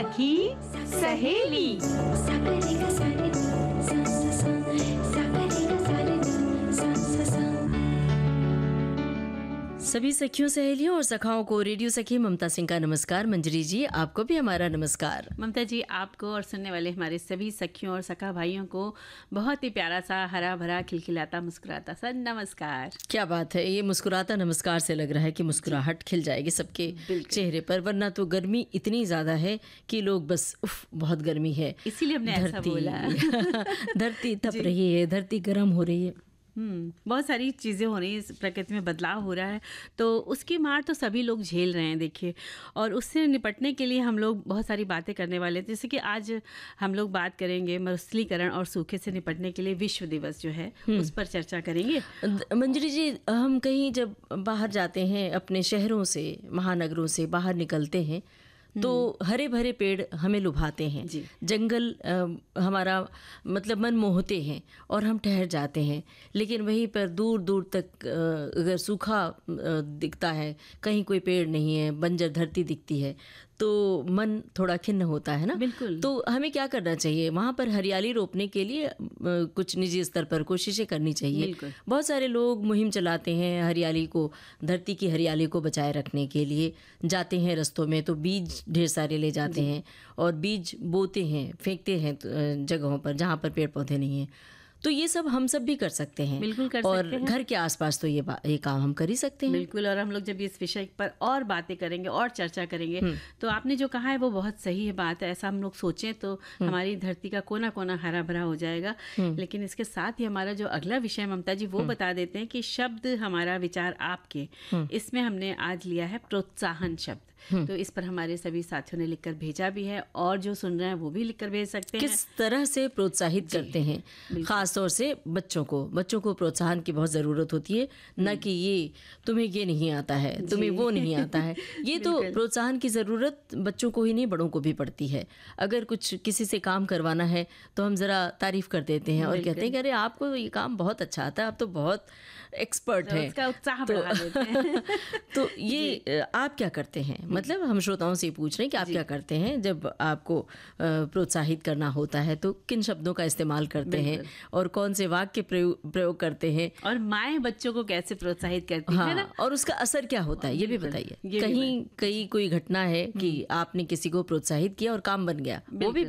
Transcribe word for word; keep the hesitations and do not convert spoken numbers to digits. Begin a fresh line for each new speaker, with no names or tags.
सखी सहेली।
सभी सखियों सहेलियों और सखाओं को रेडियो सखी ममता सिंह का नमस्कार। मंजरी जी, आपको भी हमारा नमस्कार।
ममता जी, आपको और सुनने वाले हमारे सभी सखियों और सखा भाइयों को बहुत ही प्यारा सा हरा भरा खिलखिलाता मुस्कुराता सा नमस्कार।
क्या बात है, ये मुस्कुराता नमस्कार से लग रहा है कि मुस्कुराहट खिल जाएगी सबके चेहरे पर, वरना तो गर्मी इतनी ज्यादा है कि लोग बस उफ बहुत गर्मी है,
इसीलिए हमने ऐसा बोला।
धरती तप रही है, धरती गर्म हो रही है।
हम्म बहुत सारी चीज़ें हो रही हैं, प्रकृति में बदलाव हो रहा है, तो उसकी मार तो सभी लोग झेल रहे हैं देखिए। और उससे निपटने के लिए हम लोग बहुत सारी बातें करने वाले हैं, जैसे कि आज हम लोग बात करेंगे मरुस्थलीकरण और सूखे से निपटने के लिए विश्व दिवस जो है उस पर चर्चा करेंगे।
मंजरी जी, हम कहीं जब बाहर जाते हैं, अपने शहरों से महानगरों से बाहर निकलते हैं तो हरे भरे पेड़ हमें लुभाते हैं, जंगल आ, हमारा मतलब मन मोहते हैं और हम ठहर जाते हैं। लेकिन वहीं पर दूर दूर तक आ, अगर सूखा आ, दिखता है, कहीं कोई पेड़ नहीं है, बंजर धरती दिखती है, तो मन थोड़ा खिन्न होता है ना।
बिल्कुल।
तो हमें क्या करना चाहिए, वहाँ पर हरियाली रोपने के लिए कुछ निजी स्तर पर कोशिशें करनी चाहिए। बहुत सारे लोग मुहिम चलाते हैं हरियाली को, धरती की हरियाली को बचाए रखने के लिए। जाते हैं रस्तों में तो बीज ढेर सारे ले जाते हैं और बीज बोते हैं, फेंकते हैं जगहों पर जहाँ पर पेड़ पौधे नहीं हैं। तो ये सब हम सब भी कर सकते हैं।
बिल्कुल कर
और
सकते हैं।
घर के आसपास तो ये ये काम हम कर ही सकते हैं।
बिल्कुल। और हम लोग जब इस विषय पर और बातें करेंगे और चर्चा करेंगे तो आपने जो कहा है वो बहुत सही है बात है। ऐसा हम लोग सोचें तो हमारी धरती का कोना कोना हरा भरा हो जाएगा। लेकिन इसके साथ ही हमारा जो अगला विषय ममता जी वो बता देते हैं कि शब्द हमारा विचार आपके, इसमें हमने आज लिया है प्रोत्साहन शब्द। तो इस पर हमारे सभी साथियों ने लिखकर भेजा भी है और जो सुन रहे हैं वो भी लिखकर भेज सकते हैं।
किस तरह से प्रोत्साहित करते हैं, खास तौर से बच्चों को बच्चों को प्रोत्साहन की बहुत ज़रूरत होती है, न कि ये तुम्हें ये नहीं आता है, तुम्हें वो नहीं आता है। ये तो प्रोत्साहन की ज़रूरत बच्चों को ही नहीं, बड़ों को भी पड़ती है। अगर कुछ किसी से काम करवाना है तो हम ज़रा तारीफ कर देते हैं और कहते हैं कि अरे आपको ये काम बहुत अच्छा आता है, आप तो बहुत एक्सपर्ट हैं,
उसका उत्साह बढ़ा देते हैं।
तो ये आप क्या करते हैं, मतलब हम श्रोताओं से पूछ रहे हैं कि आप क्या करते हैं जब आपको प्रोत्साहित करना होता है, तो किन शब्दों का इस्तेमाल करते हैं और कौन से वाक्य प्रयोग प्रयोग करते हैं,
और माएँ बच्चों को कैसे प्रोत्साहित करती हैं,
हाँ,
है ना?
और उसका असर क्या होता है ये भी बताइए। कहीं कहीं कोई घटना है कि आपने किसी को प्रोत्साहित किया और काम बन गया, वो भी